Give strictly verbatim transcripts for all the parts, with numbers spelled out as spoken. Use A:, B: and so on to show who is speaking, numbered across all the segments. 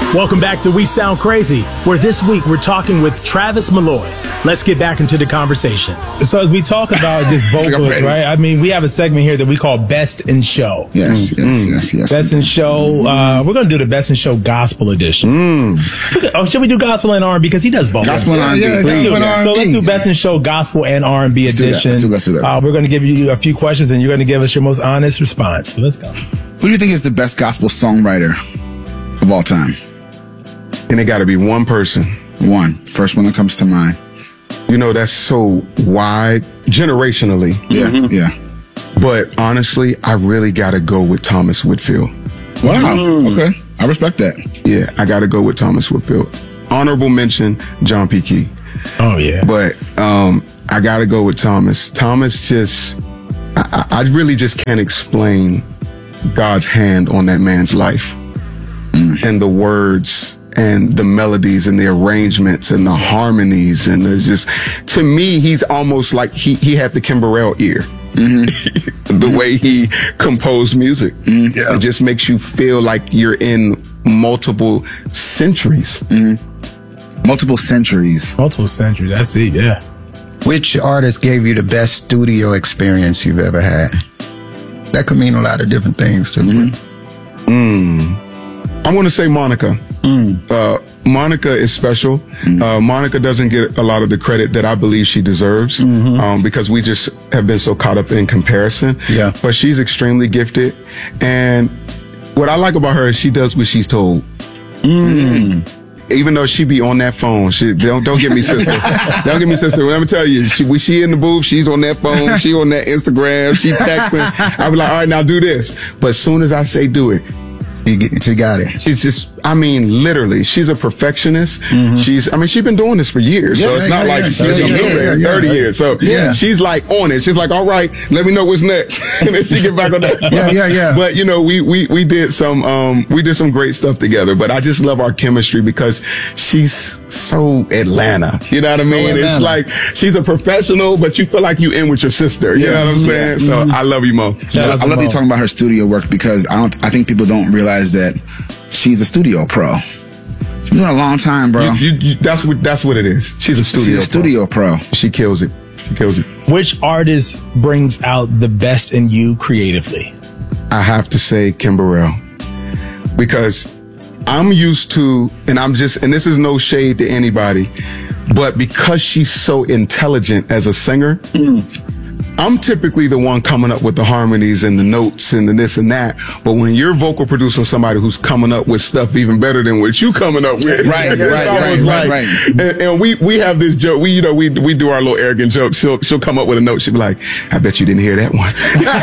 A: Welcome back to We Sound Crazy, where this week we're talking with Travis Malloy. Let's get back into the conversation.
B: So as we talk about just vocals, right? I mean, we have a segment here that we call Best in Show.
C: Yes,
B: mm.
C: yes, yes, yes.
B: Best in Show. Uh, we're going to do the Best in Show Gospel Edition.
C: Mm.
B: Oh, should we do Gospel and R and B? Because he does both.
C: Gospel and R and B.
B: Yeah, yeah, yeah. So let's do Best in Show Gospel and R and B
C: let's
B: Edition.
C: Do let's do, let's do that.
B: Uh, we're going to give you a few questions, and you're going to give us your most honest response. So let's go.
C: Who do you think is the best gospel songwriter of all time?
D: And it got to be one person.
C: One. First one that comes to mind.
D: You know, that's so wide, generationally.
C: Yeah, mm-hmm. yeah.
D: But honestly, I really got to go with Thomas Whitfield.
C: Wow. Mm. Okay. I respect that.
D: Yeah, I got to go with Thomas Whitfield. Honorable mention, John P. Key.
B: Oh, yeah.
D: But um, I got to go with Thomas. Thomas just, I, I really just can't explain God's hand on that man's life. Mm. And the words and the melodies and the arrangements and the harmonies. And it's just, to me, he's almost like he, he had the Kim Burrell ear. Mm-hmm. The way he composed music. Mm-hmm. Yeah. It just makes you feel like you're in multiple centuries.
C: Mm-hmm. Multiple centuries.
B: Multiple centuries. That's deep, yeah.
E: Which artist gave you the best studio experience you've ever had? That could mean a lot of different things to me.
D: Mm-hmm. Mm. I want to say Monica.
E: Mm.
D: Uh, Monica is special. Mm. Uh, Monica doesn't get a lot of the credit that I believe she deserves, mm-hmm. um, because we just have been so caught up in comparison.
E: Yeah.
D: But she's extremely gifted. And what I like about her is she does what she's told. Mm. Even though she be on that phone, she don't don't get me sister, don't get me sister. Let me tell you, she when she in the booth, she's on that phone, she on that Instagram, she texting. I be like, all right, now do this. But as soon as I say do it,
E: you get, you got it.
D: She's just, I mean, literally, she's a perfectionist. Mm-hmm. She's, I mean, she's been doing this for years. Yeah, so it's yeah, not yeah, like yeah. she's been doing it thirty years. So yeah. she's like on it. She's like, all right, let me know what's next. And then she get back on that.
E: Yeah, yeah, yeah.
D: But, you know, we, we, we did some, um, we did some great stuff together. But I just love our chemistry because she's so Atlanta. You know what I mean? So it's like, she's a professional, but you feel like you in with your sister. You yeah. know what I'm saying? Yeah. So mm-hmm. I love you, Mo.
C: Yeah, I love you talking about her studio work because I don't, I think people don't realize that she's a studio pro. She's been doing a long time, bro.
D: You, you, you, that's what that's what it is. She's a studio.
C: She's a studio pro.
D: pro. She kills it. She kills it.
B: Which artist brings out the best in you creatively?
D: I have to say Kim Burrell, because I'm used to, and I'm just, and this is no shade to anybody, but because she's so intelligent as a singer. Mm. I'm typically the one coming up with the harmonies and the notes and the this and that. But when you're vocal producing somebody who's coming up with stuff even better than what you coming up with,
C: right, right, right,
D: like,
C: right, right.
D: And, and we we have this joke. We you know we we do our little arrogant joke. She'll she'll come up with a note. She'll be like, "I bet you didn't hear that one."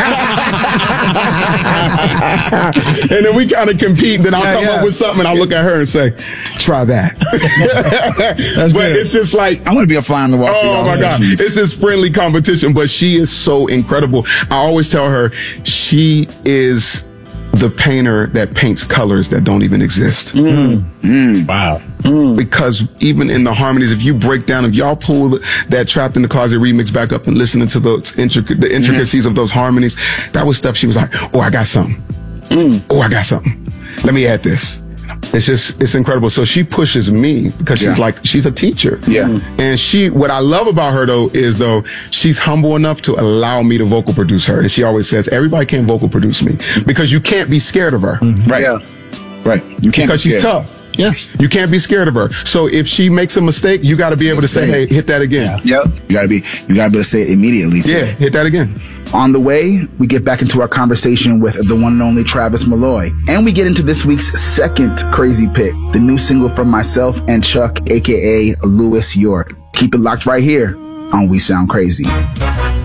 D: And then we kind of compete. Then I'll yeah, come yeah. up with something and I'll look at her and say, "Try that." That's but good. It's just like
C: I want to be a fly on the wall.
D: Oh my God, it's this friendly competition, but she is so incredible. I always tell her she is the painter that paints colors that don't even exist.
B: Mm. Mm. Wow. Mm.
D: Because even in the harmonies, if you break down, if y'all pull that Trapped in the Closet remix back up and listening to those intric- the intricacies mm. of those harmonies, that was stuff she was like, oh, I got something. Mm. Oh, I got something. Let me add this. It's just, it's incredible. So she pushes me because she's yeah. like, she's a teacher.
C: Yeah.
D: And she, what I love about her though, is though, she's humble enough to allow me to vocal produce her. And she always says, everybody can't vocal produce me because you can't be scared of her.
C: Mm-hmm. Right. Yeah. Right. You can't
D: because
C: be
D: she's tough.
C: Yes.
D: You can't be scared of her. So if she makes a mistake, you got to be able to say, hey, hit that again.
C: Yeah. Yep. You got to be, you got to be able to say it immediately too.
D: Yeah. Hit that again.
C: On the way, we get back into our conversation with the one and only Travis Malloy. And we get into this week's second crazy pick, the new single from myself and Chuck, aka Lewis York. Keep it locked right here on We Sound Crazy.